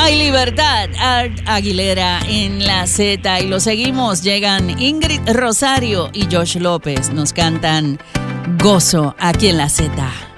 Hay libertad, Art Aguilera en la Z. Y lo seguimos, llegan Ingrid Rosario y Josh López. Nos cantan Gozo aquí en la Z.